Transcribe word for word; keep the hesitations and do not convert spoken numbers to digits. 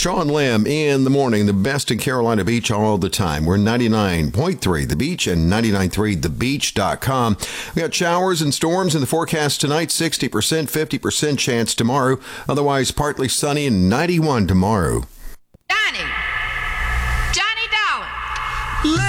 Sean Lamb in the morning, the best in Carolina Beach all the time. We're ninety-nine point three The Beach and ninety-nine point three the beach dot com. We got showers and storms in the forecast tonight, sixty percent, fifty percent chance tomorrow. Otherwise, partly sunny and ninety-one tomorrow. Johnny! Johnny Dollar!